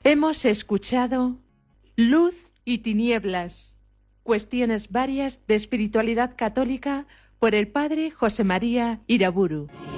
Hemos escuchado Luz y Tinieblas, cuestiones varias de espiritualidad católica por el padre José María Iraburu.